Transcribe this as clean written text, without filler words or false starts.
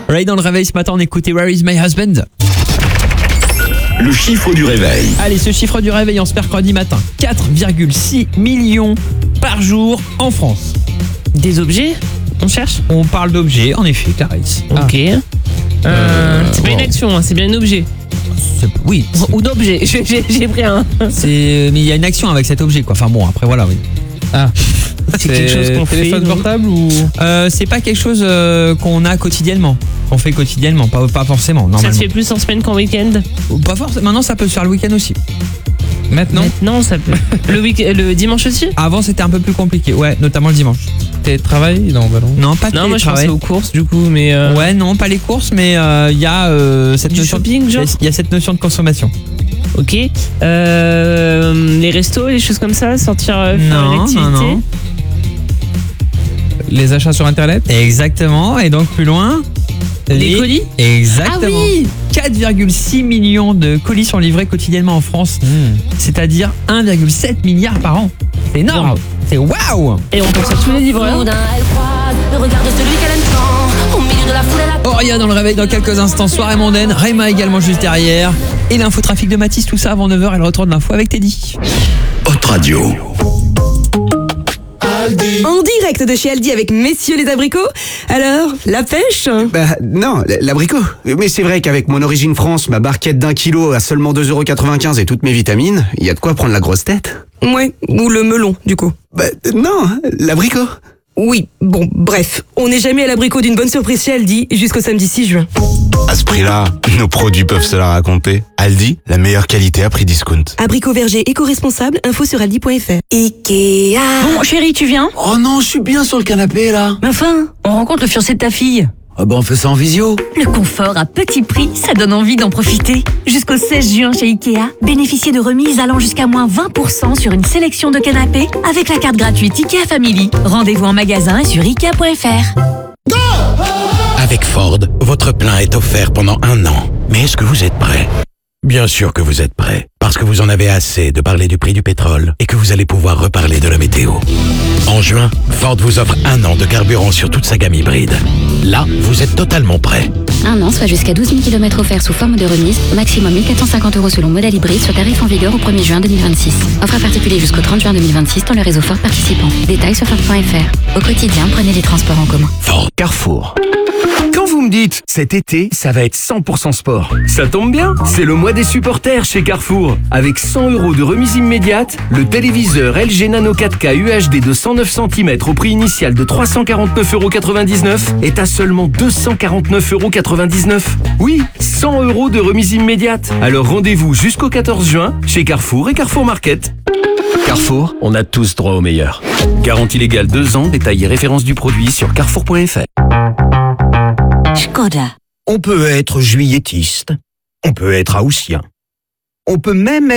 Right, dans le réveil ce matin, on écoutait Where is my husband? Le chiffre du réveil. Allez, ce chiffre du réveil en ce mercredi matin. 4,6 millions par jour en France. Des objets, on cherche? On parle d'objets, en effet, Clarisse. Ok. C'est pas une action, hein, c'est bien un objet. Oui. Ou d'objet, j'ai pris un. Mais il y a une action avec cet objet, quoi. Enfin bon, après voilà, oui. C'est quelque chose qu'on fait. Téléphone portable ou C'est pas quelque chose qu'on a quotidiennement. Qu'on fait quotidiennement, pas forcément, normalement. Ça se fait plus en semaine qu'en week-end? Pas forcément. Maintenant, ça peut se faire le week-end aussi. maintenant? Non, ça peut. Le dimanche aussi? Avant, c'était un peu plus compliqué. Ouais, notamment le dimanche. Télétravail? Non, bah non. Non, pas de Non, moi je télétravail. pensais aux courses du coup, mais. Ouais, non, pas les courses, mais il y a cette Du notion. shopping, genre? Il y a cette notion de consommation. Ok. Les restos, les choses comme ça, sortir faire une activité. non. Les achats sur internet? Exactement. Et donc plus loin. Les colis? Exactement. Ah oui. 4,6 millions de colis sont livrés quotidiennement en France. C'est-à-dire 1,7 milliard par an. C'est énorme. C'est waouh. Et on pense à tous les livreurs. Auria dans le réveil dans quelques instants. Soirée mondaine. Rema également juste derrière. Et l'infotrafic de Mathis, tout ça avant 9h. Et le retour de l'info avec Teddy. Hot Radio. En direct de chez Aldi avec messieurs les abricots. Alors, la pêche? Bah non, l'abricot. Mais c'est vrai qu'avec mon origine France, ma barquette d'1 kilo à seulement 2,95€ et toutes mes vitamines, il y a de quoi prendre la grosse tête. Ouais, ou le melon, du coup. Bah non, l'abricot. Oui, bon, bref. On n'est jamais à l'abricot d'une bonne surprise chez Aldi jusqu'au samedi 6 juin. À ce prix-là, nos produits peuvent se la raconter. Aldi, la meilleure qualité à prix discount. Abricot verger éco-responsable, info sur aldi.fr. Ikea. Bon, chérie, tu viens? Oh non, je suis bien sur le canapé là. Mais enfin, on rencontre le fiancé de ta fille. Ah bah on fait ça en visio. Le confort à petit prix, ça donne envie d'en profiter. Jusqu'au 16 juin chez Ikea, bénéficiez de remises allant jusqu'à moins 20% sur une sélection de canapés avec la carte gratuite Ikea Family. Rendez-vous en magasin et sur Ikea.fr. Avec Ford, votre plein est offert pendant 1 an. Mais est-ce que vous êtes prêt? Bien sûr que vous êtes prêt, parce que vous en avez assez de parler du prix du pétrole et que vous allez pouvoir reparler de la météo. En juin, Ford vous offre 1 an de carburant sur toute sa gamme hybride. Là, vous êtes totalement prêt. 1 an, soit jusqu'à 12 000 km offerts sous forme de remise, maximum 1 450 € selon modèle hybride, sur tarif en vigueur au 1er juin 2026. Offre à particulier jusqu'au 30 juin 2026 dans le réseau Ford participant. Détails sur Ford.fr. Au quotidien, prenez les transports en commun. Ford. Carrefour. Quand vous me dites, cet été, ça va être 100% sport, ça tombe bien, c'est le mois des supporters chez Carrefour. Avec 100 € de remise immédiate, le téléviseur LG Nano 4K UHD de 109 cm au prix initial de 349,99 € est à seulement 249,99 €. Oui, 100 € de remise immédiate. Alors rendez-vous jusqu'au 14 juin chez Carrefour et Carrefour Market. Carrefour, on a tous droit au meilleur. Garantie légale 2 ans, détail et référence du produit sur carrefour.fr. Skoda. On peut être juillettiste, on peut être haussien, on peut même être